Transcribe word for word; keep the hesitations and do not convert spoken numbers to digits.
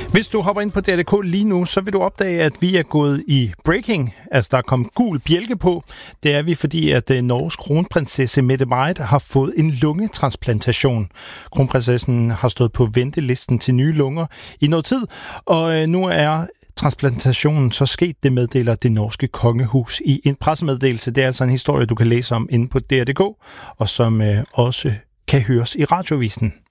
Hvis du hopper ind på D R punktum d k lige nu, så vil du opdage, at vi er gået i breaking. Altså, der er kommet gul bjælke på. Det er vi, fordi at Norges kronprinsesse Mette-Marit har fået en lungetransplantation. Kronprinsessen har stået på ventelisten til nye lunger i noget tid, og nu er transplantationen så sket, det meddeler det norske kongehus i en pressemeddelelse. Det er altså en historie, du kan læse om inde på D R punktum d k, og som også kan høres i radiovisen.